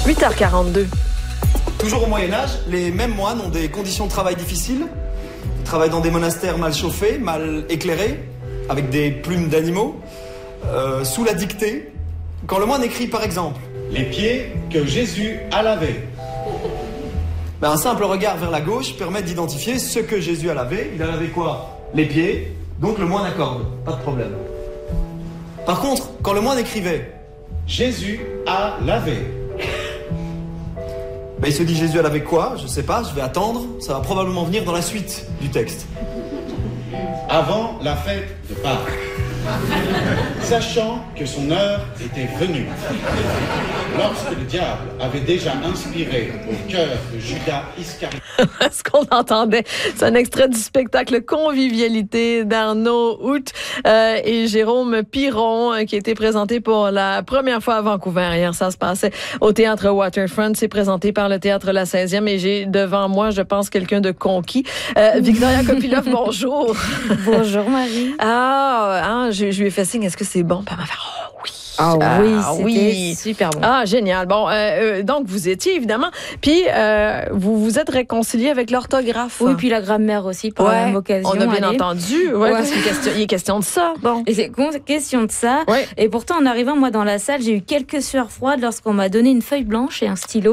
8h42. Toujours au Moyen-Âge, les mêmes moines ont des conditions de travail difficiles. Ils travaillent dans des monastères mal chauffés, mal éclairés, avec des plumes d'animaux, sous la dictée. Quand le moine écrit par exemple « Les pieds que Jésus a lavés », un simple regard vers la gauche permet d'identifier ce que Jésus a lavé. Il a lavé quoi? Les pieds, donc le moine accorde, pas de problème. Par contre, quand le moine écrivait « Jésus a lavé », il se dit Jésus a lavé quoi? Je sais pas, je vais attendre, ça va probablement venir dans la suite du texte. Avant la fête de Pâques, sachant que son heure était venue, lorsque le diable avait déjà inspiré au cœur de Judas Iscariote. Ce qu'on entendait, c'est un extrait du spectacle Convivialité d'Arnaud Hout et Jérôme Piron qui a été présenté pour la première fois à Vancouver. Hier, ça se passait au Théâtre Waterfront. C'est présenté par le Théâtre La 16e et j'ai devant moi, je pense, quelqu'un de conquis. Victoria Kopylov, bonjour. Bonjour Marie. Je lui ai fait signe, est-ce que c'est bon? Puis elle m'a fait, oh oui. C'était super bon. Ah, génial. Bon, donc vous étiez évidemment, puis vous vous êtes réconcilié avec l'orthographe. Oui, puis la grammaire aussi, par la même occasion. On a bien entendu, parce qu'il est question de ça. Bon. Et c'est question de ça. Ouais. Et pourtant, en arrivant, moi, dans la salle, j'ai eu quelques sueurs froides lorsqu'on m'a donné une feuille blanche et un stylo.